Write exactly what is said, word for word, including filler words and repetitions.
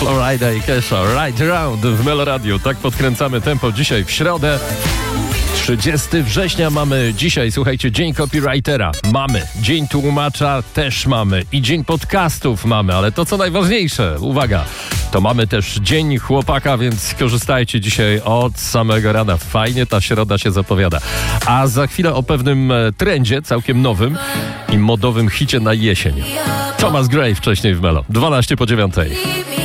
Florida i Kesha, Right Around w Melo Radio. Tak podkręcamy tempo dzisiaj w środę. trzydziestego września mamy dzisiaj, słuchajcie, Dzień Copywritera. Mamy. Dzień Tłumacza też mamy. I Dzień Podcastów mamy, ale to co najważniejsze, uwaga, to mamy też Dzień Chłopaka, więc korzystajcie dzisiaj od samego rana. Fajnie ta środa się zapowiada. A za chwilę o pewnym trendzie, całkiem nowym i modowym hicie na jesień. Thomas Gray wcześniej w Melo. dwanaście po dziewiątej.